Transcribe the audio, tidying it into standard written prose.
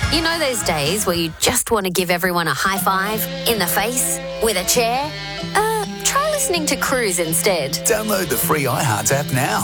You know those days where you just want to give everyone a high five in the face with a chair? Try listening to Cruise instead. Download the free iHeart app now.